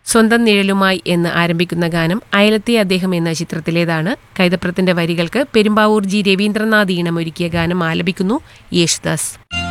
സ്വന്തം നിഴലുമായി എന്ന് ആരംഭിക്കുന്ന ഗാനം അയലത്തെ അദ്ദേഹം എന്ന ചിത്രത്തിലേതാണ്. കൈതപ്രത്തിന്റെ വരികൾക്ക് പെരുമ്പാവൂർ ജി രവീന്ദ്രനാഥ് ഈണമൊരുക്കിയ ഗാനം ആലപിക്കുന്നു യേശുദാസ്.